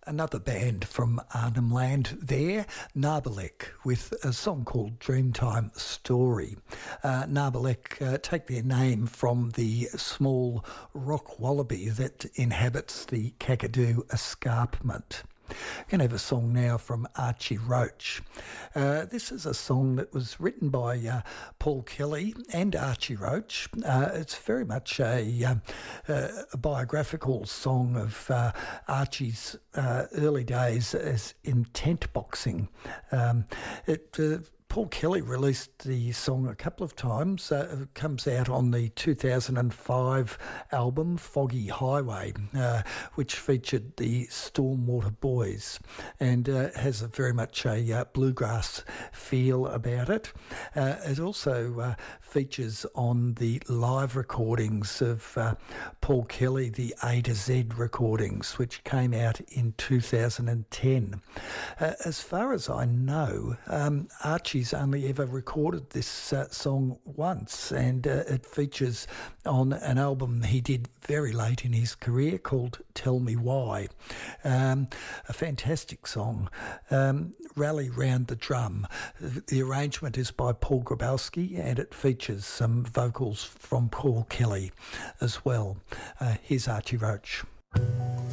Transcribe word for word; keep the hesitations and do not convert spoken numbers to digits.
another band from Arnhem Land there, Narbalek, with a song called Dreamtime Story. Uh, Narbalek uh, take their name from the small rock wallaby that inhabits the Kakadu Escarpment. We're going to have a song now from Archie Roach. Uh, this is a song that was written by uh, Paul Kelly and Archie Roach. Uh, it's very much a, uh, a biographical song of uh, Archie's uh, early days as in tent boxing. Um, it uh, Paul Kelly released the song a couple of times. Uh, it comes out on the two thousand five album Foggy Highway, uh, which featured the Stormwater Boys and uh, has a very much a uh, bluegrass feel about it. Uh, it also uh, features on the live recordings of uh, Paul Kelly, the A to Z recordings, which came out in two thousand ten. Uh, as far as I know, um, Archie He's only ever recorded this uh, song once, and uh, it features on an album he did very late in his career called Tell Me Why. Um, a fantastic song, um, Rally Round the Drum. The arrangement is by Paul Grabowski, and it features some vocals from Paul Kelly as well. Uh, here's Archie Roach.